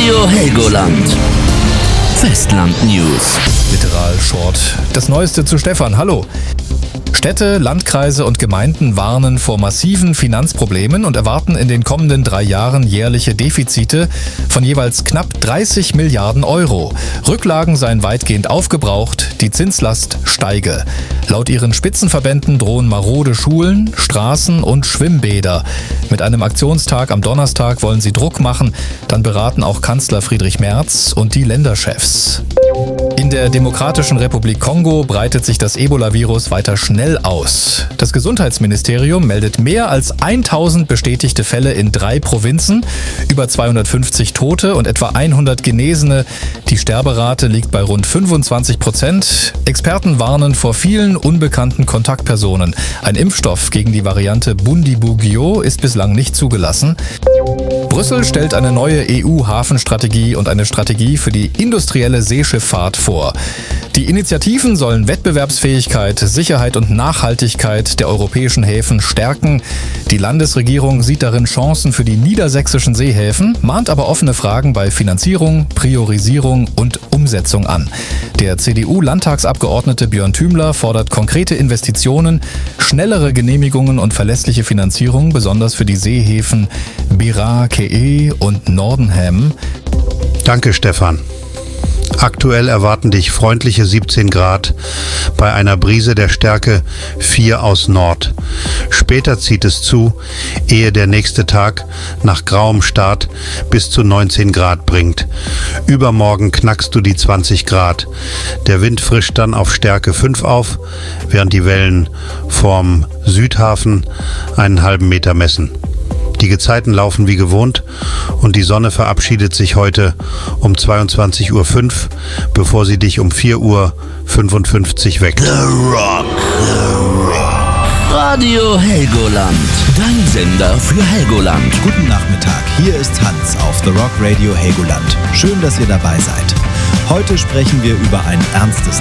Radio Helgoland. Festland News. Literal Short. Das Neueste zu Stefan. Hallo. Städte, Landkreise und Gemeinden warnen vor massiven Finanzproblemen und erwarten in den kommenden 3 Jahren jährliche Defizite von jeweils knapp 30 Milliarden Euro. Rücklagen seien weitgehend aufgebraucht, die Zinslast steige. Laut ihren Spitzenverbänden drohen marode Schulen, Straßen und Schwimmbäder. Mit einem Aktionstag am Donnerstag wollen sie Druck machen. Dann beraten auch Kanzler Friedrich Merz und die Länderchefs. In der Demokratischen Republik Kongo breitet sich das Ebola-Virus weiter schnell aus. Das Gesundheitsministerium meldet mehr als 1000 bestätigte Fälle in 3 Provinzen, über 250 Tote und etwa 100 Genesene. Die Sterberate liegt bei rund 25%. Experten warnen vor vielen unbekannten Kontaktpersonen. Ein Impfstoff gegen die Variante Bundibugyo ist bislang nicht zugelassen. Brüssel stellt eine neue EU-Hafenstrategie und eine Strategie für die industrielle Seeschifffahrt vor. Die Initiativen sollen Wettbewerbsfähigkeit, Sicherheit und Nachhaltigkeit der europäischen Häfen stärken. Die Landesregierung sieht darin Chancen für die niedersächsischen Seehäfen, mahnt aber offene Fragen bei Finanzierung, Priorisierung und Umsetzung an. Der CDU-Landtagsabgeordnete Björn Thümler fordert konkrete Investitionen, schnellere Genehmigungen und verlässliche Finanzierung, besonders für die Seehäfen Beraa, Ke'e und Nordenham. Danke, Stefan. Aktuell erwarten dich freundliche 17 Grad bei einer Brise der Stärke 4 aus Nord. Später zieht es zu, ehe der nächste Tag nach grauem Start bis zu 19 Grad bringt. Übermorgen knackst du die 20 Grad. Der Wind frischt dann auf Stärke 5 auf, während die Wellen vorm Südhafen einen halben Meter messen. Die Gezeiten laufen wie gewohnt und die Sonne verabschiedet sich heute um 22:05 Uhr, bevor sie dich um 4:55 Uhr weckt. The Rock. Radio Helgoland. Dein Sender für Helgoland. Guten Nachmittag, hier ist Hans auf The Rock Radio Helgoland. Schön, dass ihr dabei seid. Heute sprechen wir über ein ernstes